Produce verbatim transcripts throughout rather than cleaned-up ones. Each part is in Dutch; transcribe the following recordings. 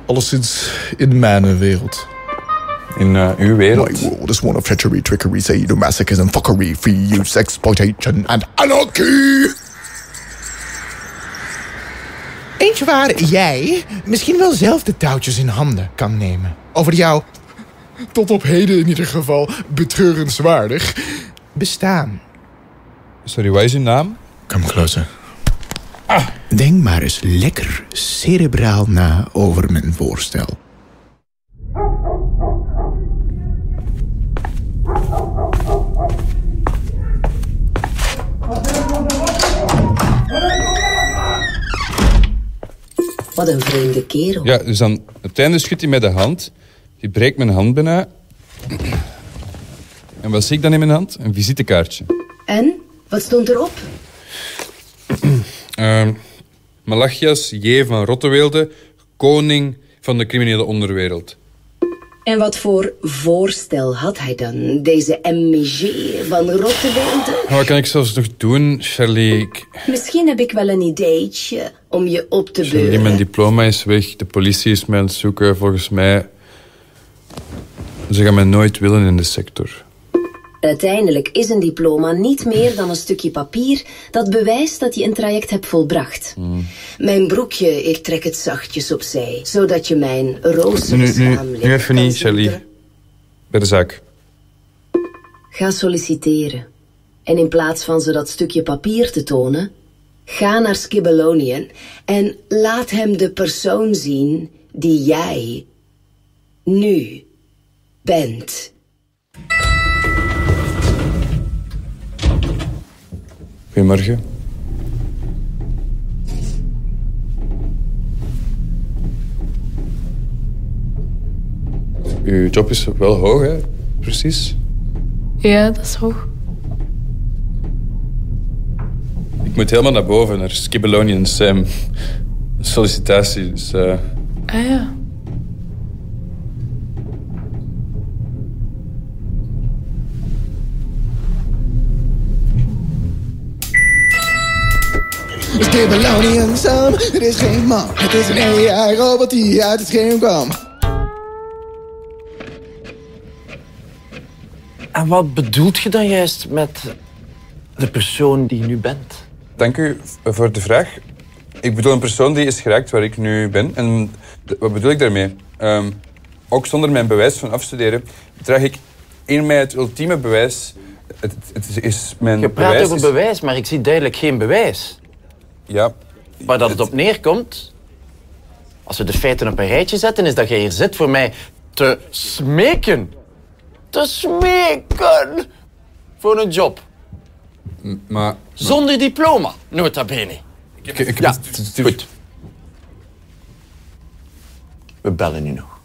Alleszins in mijn wereld. In uh, uw wereld? My world is one of treachery, trickery, sadomasochism and fuckery, free use, exploitation and anarchy. Eentje waar jij misschien wel zelf de touwtjes in handen kan nemen. Over jouw, tot op heden in ieder geval, betreurenswaardig bestaan. Sorry, wat is uw naam? Come closer. Ah. Denk maar eens lekker cerebraal na over mijn voorstel. Wat een vreemde kerel. Ja, dus dan het einde schudt hij met de hand. Die breekt mijn hand bijna. En wat zie ik dan in mijn hand? Een visitekaartje. En? Wat stond erop? uh, Malachias J. van Rotteweelde, koning van de criminele onderwereld. En wat voor voorstel had hij dan? Deze M G van Rotteweelde? Wat kan ik zelfs nog doen, Charlie? Ik... Misschien heb ik wel een ideetje om je op te beuren. Charlie, mijn diploma is weg. De politie is mij aan het zoeken. Volgens mij... Ze gaan mij nooit willen in de sector. Uiteindelijk is een diploma niet meer dan een stukje papier dat bewijst dat je een traject hebt volbracht. Mm. Mijn broekje, ik trek het zachtjes opzij, zodat je mijn roze Nu, nu, nu even niet, Charlie. Bij de zaak. Ga solliciteren. En in plaats van ze dat stukje papier te tonen, ga naar Skibelonian en laat hem de persoon zien die jij nu bent. Goedemorgen. Uw job is wel hoog, hè? Precies. Ja, dat is hoog. Ik moet helemaal naar boven, naar Skibelonian Sam. Een sollicitatie, dus... Uh... Ah ja. Skibelonian Sam, het is geen man. Het is een A I-robot die uit het scherm kwam. En wat bedoelt je dan juist met de persoon die je nu bent? Dank u voor de vraag. Ik bedoel een persoon die is geraakt waar ik nu ben. En wat bedoel ik daarmee? Um, ook zonder mijn bewijs van afstuderen draag ik in mij het ultieme bewijs. Het, het is mijn je praat bewijs over is... bewijs, maar ik zie duidelijk geen bewijs. Ja. Waar dat het op neerkomt, als we de feiten op een rijtje zetten, is dat jij hier zit voor mij te smeken. Te smeken voor een job. M- maar... Zonder diploma, nota bene. Ik, ik, ja, het, het, het, goed. We bellen nu nog.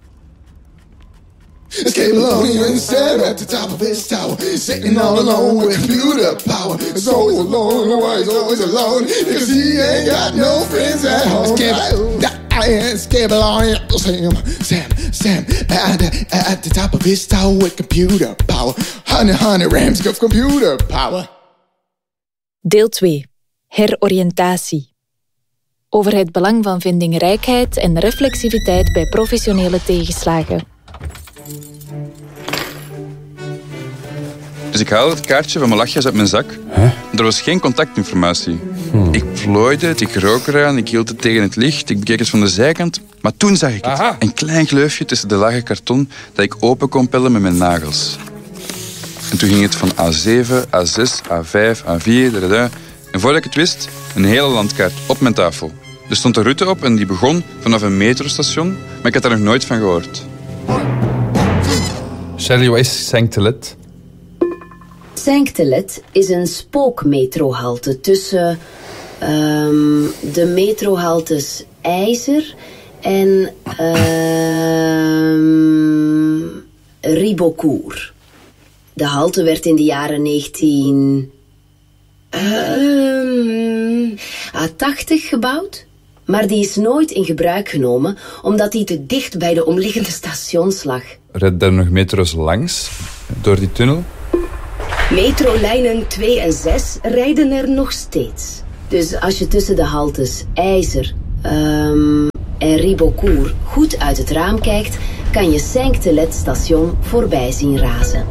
Skibelonian Sam at the top of his tower, sitting all alone with computer power. He's always alone, why he's always alone, because he ain't got no friends at home. Skibelonian Sam, Sam, Sam at the, at the top of his tower with computer power. Honey, honey, rams of computer power. Deel twee. Heroriëntatie. Over het belang van vindingrijkheid en reflexiviteit bij professionele tegenslagen. Dus ik haalde het kaartje van Malachias uit mijn zak. Huh? Er was geen contactinformatie. Hmm. Ik plooide het, ik rook eraan, ik hield het tegen het licht, ik bekeek het van de zijkant. Maar toen zag ik het. Aha. Een klein gleufje tussen de lage karton dat ik open kon pellen met mijn nagels. En toen ging het van A zeven, A zes, A vijf, A vier, dadada. En voordat ik het wist, een hele landkaart op mijn tafel. Er stond een route op en die begon vanaf een metrostation, maar ik had daar nog nooit van gehoord. Charlie, wat is Saint-Telet? Saint-Telet is een spookmetrohalte tussen um, de metrohaltes IJzer en um, Ribeaucourt. De halte werd in de jaren negentien tachtig gebouwd, maar die is nooit in gebruik genomen omdat die te dicht bij de omliggende stations lag. Rijden daar nog metro's langs, door die tunnel? Metrolijnen twee en zes rijden er nog steeds. Dus als je tussen de haltes IJzer um, en Ribeaucourt goed uit het raam kijkt, kan je Cinq-Telet-station voorbij zien razen.